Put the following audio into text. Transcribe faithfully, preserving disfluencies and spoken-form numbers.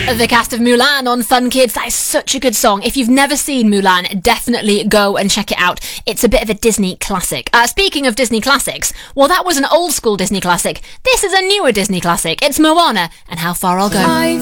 The cast of Mulan on Fun Kids. That is such a good song. If you've never seen Mulan, definitely go and check it out. It's a bit of a Disney classic. Uh, speaking of Disney classics, well, that was an old school Disney classic. This is a newer Disney classic. It's Moana and How Far I'll Go.